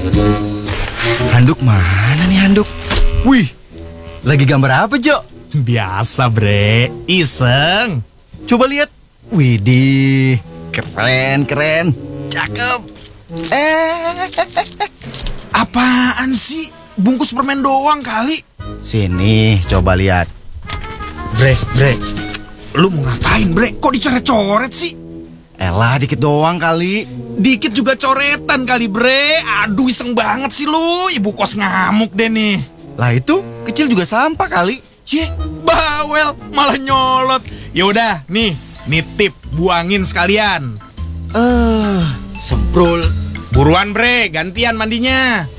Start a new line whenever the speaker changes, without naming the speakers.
Handuk mana nih handuk? Wih, lagi gambar apa, Jo?
Biasa bre, iseng.
Coba lihat. Widih, keren. Cakep.
Apaan sih? Bungkus permen doang kali.
Sini, coba lihat.
Bre, lu mau ngapain bre? Kok dicoret-coret sih?
Elah, dikit doang kali.
Dikit juga coretan kali bre. Aduh iseng banget sih lu. Ibu kos ngamuk deh nih.
Lah itu, kecil juga sampah kali.
Yeh, bawel, malah nyolot. Yaudah, nih tip, buangin sekalian.
Semprul.
Buruan bre, gantian mandinya.